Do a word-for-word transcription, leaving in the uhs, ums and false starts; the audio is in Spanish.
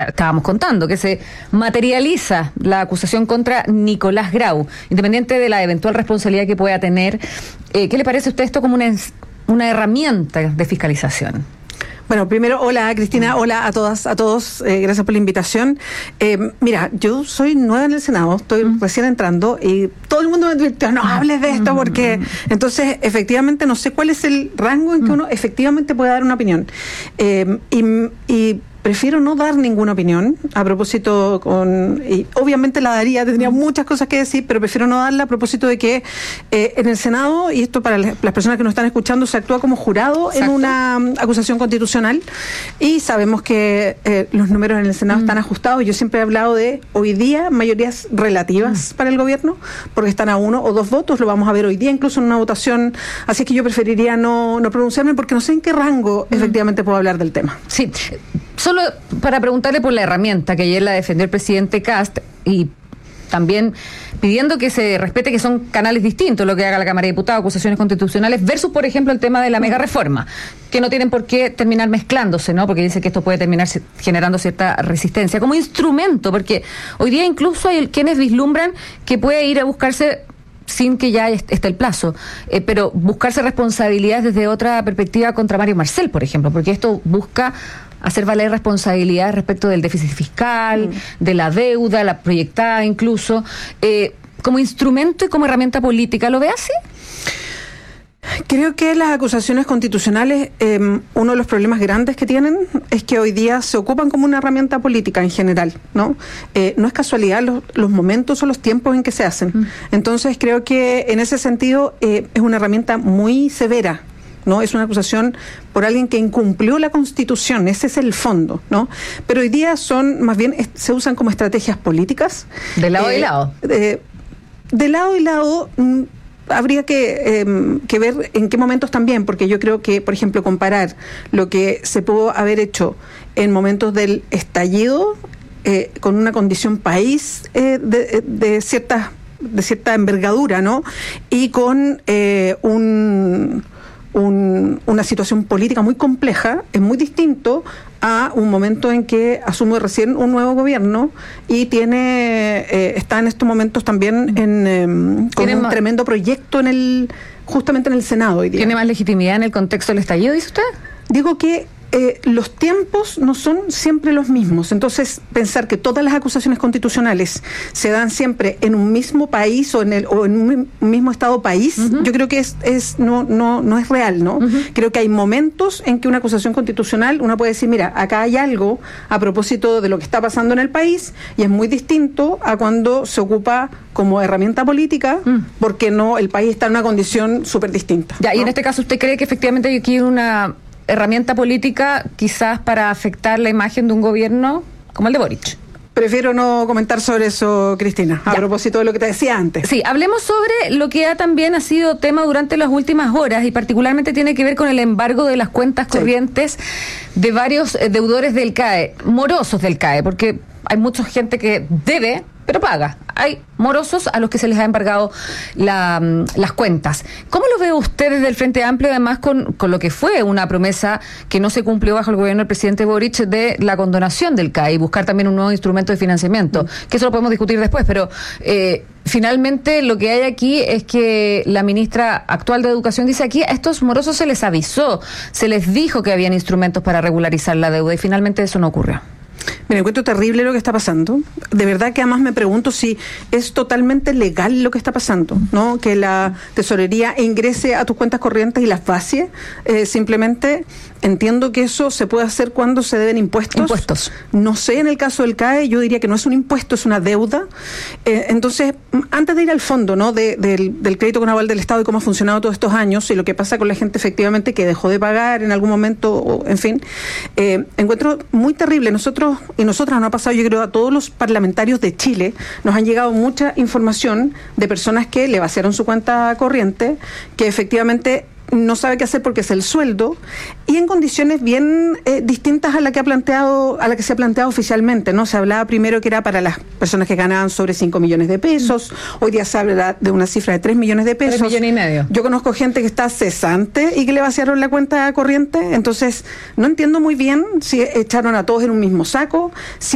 estábamos contando, que se materializa la acusación contra Nicolás Grau, independiente de la eventual responsabilidad que pueda tener. Eh, ¿Qué le parece a usted esto como una, una herramienta de fiscalización? Bueno, primero, hola Cristina, hola a todas, a todos, eh, gracias por la invitación. Eh, mira, yo soy nueva en el Senado, estoy uh-huh. recién entrando y todo el mundo me advirtió, no hables de esto porque... Entonces, efectivamente, no sé cuál es el rango en que uno efectivamente puede dar una opinión. Eh, y... y prefiero no dar ninguna opinión a propósito con... Y obviamente la daría, tendría muchas cosas que decir, pero prefiero no darla a propósito de que eh, en el Senado, y esto para las personas que nos están escuchando, se actúa como jurado Exacto. en una um, acusación constitucional y sabemos que eh, los números en el Senado mm. están ajustados. Yo siempre he hablado de hoy día mayorías relativas mm. para el gobierno, porque están a uno o dos votos, lo vamos a ver hoy día, incluso en una votación, así es que yo preferiría no, no pronunciarme porque no sé en qué rango mm. efectivamente puedo hablar del tema. Sí. Solo para preguntarle por la herramienta que ayer la defendió el presidente Kast y también pidiendo que se respete que son canales distintos lo que haga la Cámara de Diputados, acusaciones constitucionales, versus, por ejemplo, el tema de la mega reforma, que no tienen por qué terminar mezclándose, ¿no? Porque dice que esto puede terminar generando cierta resistencia como instrumento, porque hoy día incluso hay quienes vislumbran que puede ir a buscarse sin que ya esté el plazo, eh, pero buscarse responsabilidades desde otra perspectiva contra Mario Marcel, por ejemplo, porque esto busca hacer valer responsabilidades respecto del déficit fiscal, mm. de la deuda, la proyectada incluso, eh, como instrumento y como herramienta política. ¿Lo ve así? Creo que las acusaciones constitucionales, eh, uno de los problemas grandes que tienen es que hoy día se ocupan como una herramienta política en general, ¿no? Eh, no es casualidad los, los momentos o los tiempos en que se hacen. Mm. Entonces creo que en ese sentido eh, es una herramienta muy severa, ¿no? Es una acusación por alguien que incumplió la Constitución, ese es el fondo, ¿no? Pero hoy día son, más bien, es, se usan como estrategias políticas. ¿De lado eh, y lado? Eh, de lado y lado... Mm, habría que, eh, que ver en qué momentos también, porque yo creo que, por ejemplo, comparar lo que se pudo haber hecho en momentos del estallido eh, con una condición país eh, de, de cierta de cierta envergadura, ¿no? Y con eh, un, un una situación política muy compleja, es muy distinto a un momento en que asume recién un nuevo gobierno y tiene eh, está en estos momentos también en eh, con un más, tremendo proyecto en el justamente en el Senado hoy día. ¿Tiene más legitimidad en el contexto del estallido, dice usted? Digo que Eh, los tiempos no son siempre los mismos, entonces pensar que todas las acusaciones constitucionales se dan siempre en un mismo país o en el o en un mismo estado país, uh-huh. yo creo que es, es no no no es real, ¿no? Uh-huh. Creo que hay momentos en que una acusación constitucional uno puede decir, mira, acá hay algo a propósito de lo que está pasando en el país y es muy distinto a cuando se ocupa como herramienta política, uh-huh. porque no el país está en una condición súper distinta. Ya, ¿no? Y en este caso, ¿usted cree que efectivamente hay aquí una herramienta política quizás para afectar la imagen de un gobierno como el de Boric? Prefiero no comentar sobre eso, Cristina, a ya. propósito de lo que te decía antes. Sí, hablemos sobre lo que ha también ha sido tema durante las últimas horas y particularmente tiene que ver con el embargo de las cuentas sí. corrientes de varios deudores del C A E, morosos del C A E, porque hay mucha gente que debe, pero paga. Hay morosos a los que se les ha embargado la, las cuentas. ¿Cómo lo ve usted desde el Frente Amplio, además con, con lo que fue una promesa que no se cumplió bajo el gobierno del presidente Boric de la condonación del C A E y buscar también un nuevo instrumento de financiamiento? Mm. Que eso lo podemos discutir después, pero eh, finalmente lo que hay aquí es que la ministra actual de Educación dice aquí a estos morosos se les avisó, se les dijo que habían instrumentos para regularizar la deuda y finalmente eso no ocurrió. Me encuentro terrible lo que está pasando. De verdad que además me pregunto si es totalmente legal lo que está pasando, ¿no? Que la tesorería ingrese a tus cuentas corrientes y las vacie. Eh, simplemente entiendo que eso se puede hacer cuando se deben impuestos. Impuestos. No sé, en el caso del C A E, yo diría que no es un impuesto, es una deuda. Eh, entonces, antes de ir al fondo, ¿no? De, del, del crédito con aval del Estado y cómo ha funcionado todos estos años y lo que pasa con la gente efectivamente que dejó de pagar en algún momento, o, en fin, eh, encuentro muy terrible. Nosotros y nosotras nos ha pasado, yo creo, a todos los parlamentarios de Chile, nos han llegado mucha información de personas que le vaciaron su cuenta corriente, que efectivamente no sabe qué hacer porque es el sueldo, y en condiciones bien eh, distintas a la que ha planteado, a la que se ha planteado oficialmente, ¿no? Se hablaba primero que era para las personas que ganaban sobre cinco millones de pesos, hoy día se habla de una cifra de tres millones de pesos. tres millones y medio. Yo conozco gente que está cesante y que le vaciaron la cuenta corriente, entonces no entiendo muy bien si echaron a todos en un mismo saco, si